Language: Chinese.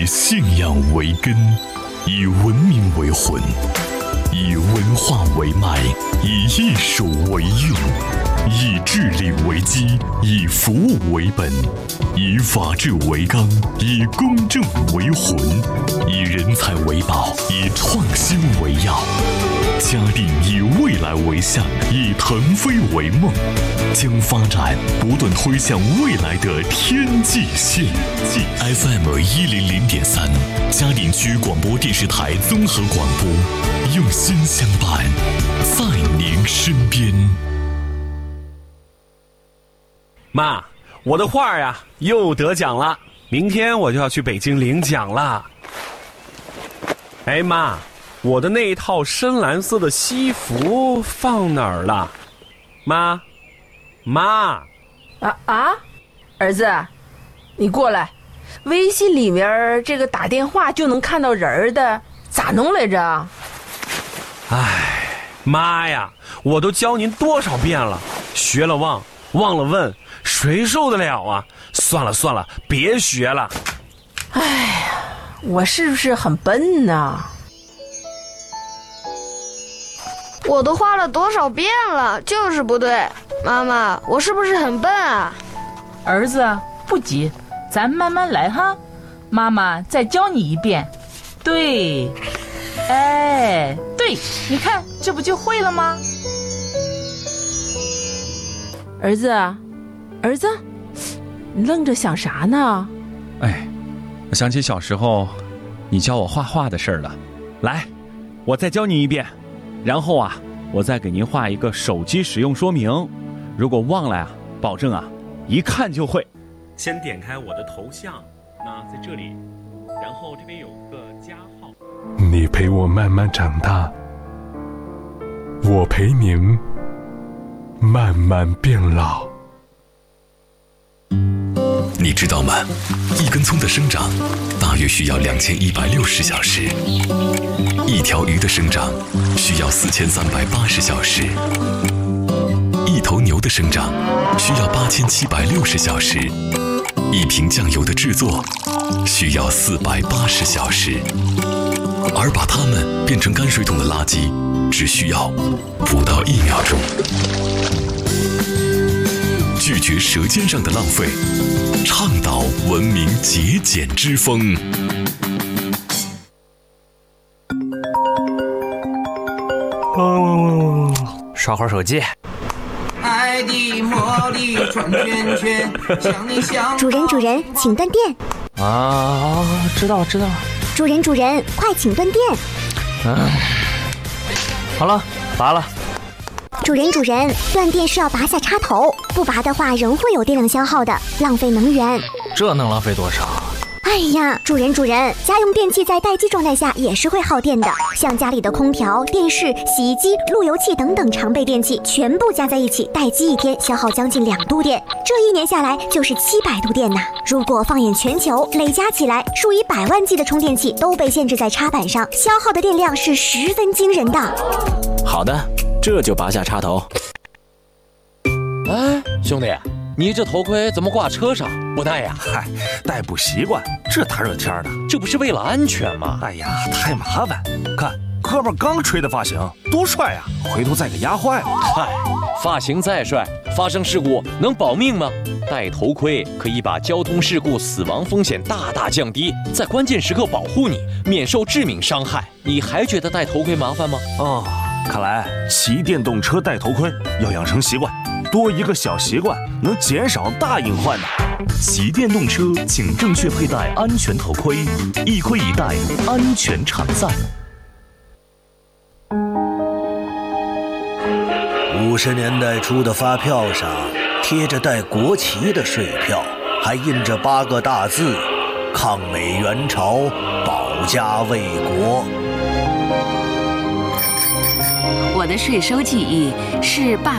以信仰为根，以文明为魂，以文化为脉，以艺术为运，以智力为基，以服务为本，以法治为纲，以公正为魂，以人才为宝，以创新为要。嘉定以未来为向，以腾飞为梦，将发展不断推向未来的天际线。FM 100.3，嘉定区广播电视台综合广播，用心相伴，在您身边。 妈，我的画呀又得奖了，明天我就要去北京领奖了。哎妈，我的那一套深蓝色的西服放哪儿了？妈， 儿子，你过来，微信里面这个打电话就能看到人的，咋弄来着？ 哎，妈呀，我都教您多少遍了，学了忘，忘了问，谁受得了啊？算了，别学了。 哎呀，我是不是很笨呢？ 我都画了多少遍了，就是不对。妈妈，我是不是很笨啊？ 儿子，不急，咱慢慢来哈。妈妈再教你一遍。对，哎，对，你看，这不就会了吗？ 儿子，你愣着想啥呢？ 哎，我想起小时候你教我画画的事儿了。来，我再教你一遍，然后啊，我再给您画一个手机使用说明。如果忘了呀，保证啊，一看就会。 先点开我的头像，那在这里，然后这边有个加号。 你陪我慢慢长大，我陪您慢慢变老。 你知道吗？一根葱的生长大约需要2160小时，一条鱼的生长需要4380小时，一头牛的生长需要8760小时，一瓶酱油的制作需要480小时，而把它们变成泔水桶的垃圾只需要不到1秒钟。拒绝舌尖上的浪费，倡导文明节俭之风。 刷会儿手机。 爱的魔力转圈圈，想你想。 主人，请断电。 啊，知道了。 主人，快请断电。 好了，拔了。 主人，断电是要拔下插头，不拔的话仍会有电量消耗的，浪费能源。 这能浪费多少？ 哎呀，主人，家用电器在待机状态下也是会耗电的，像家里的空调、电视、洗衣机、路由器等等常备电器，全部加在一起，待机一天消耗将近2度电，这1年下来就是700度电呐。如果放眼全球，累加起来，数以百万计的充电器都被限制在插板上，消耗的电量是十分惊人的。 好的，这就拔下插头。哎，兄弟，你这头盔怎么挂车上不戴呀？ 嗨，戴不习惯，这大热天的， 这不是为了安全吗？ 哎呀，太麻烦。看哥们刚吹的发型，多帅啊！回头再给压坏了。 嗨，发型再帅，发生事故能保命吗？戴头盔可以把交通事故死亡风险大大降低，在关键时刻保护你，免受致命伤害。你还觉得戴头盔麻烦吗？ 哦，看来骑电动车戴头盔要养成习惯。多一个小习惯，能减少大隐患的。 骑电动车请正确佩戴安全头盔，一盔一戴，安全常在。 50年代初的发票上贴着带国旗的税票，还印着8个大字：抗美援朝，保家卫国。 我的税收记忆是爸